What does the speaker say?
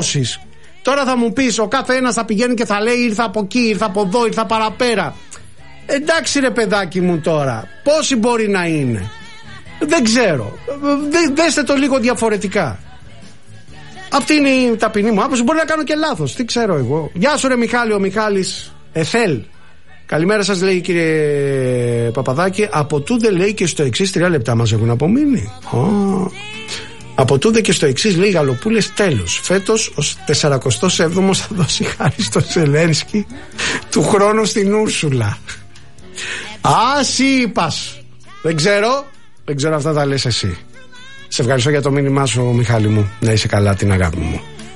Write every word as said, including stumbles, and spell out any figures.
Τώρα θα μου πεις, ο κάθε ένας θα πηγαίνει και θα λέει ήρθα από εκεί, ήρθα από εδώ, ήρθα παραπέρα. Εντάξει ρε παιδάκι μου τώρα, πόσοι μπορεί να είναι? Δεν ξέρω. Δε, δέστε το λίγο διαφορετικά. Αυτή είναι η ταπεινή μου άποψη. Μπορεί να κάνω και λάθος, τι ξέρω εγώ. Γεια σου ρε Μιχάλη, ο Μιχάλης Εθέλ. Καλημέρα σας, λέει, κύριε Παπαδάκη. Από τούδε, λέει, και στο εξής, τρία λεπτά μας έχουν απομείνει. Oh. Από τούδε και στο εξής, λέει, Γαλοπούλες, τέλος. Φέτος ο σαραντά έβδομος θα δώσει χάρη στο Ζελένσκι, του χρόνου στην Ούρσουλα. Α, εσύ είπας. Δεν ξέρω, δεν ξέρω, αυτά τα λες εσύ. Σε ευχαριστώ για το μήνυμά σου, Μιχάλη μου. Να είσαι καλά, την αγάπη μου.